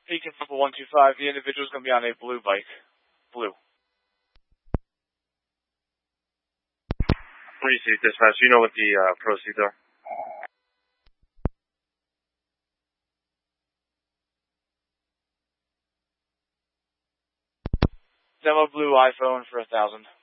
Beacon Purple 125, the individual's going to be on a blue bike. Blue. Receive dispatch. Do you know what the proceeds are? Demo blue iPhone for 1,000.